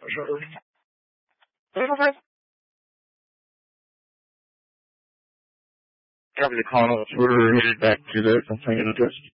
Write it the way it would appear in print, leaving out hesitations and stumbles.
After the call, we're headed back to the complaint address.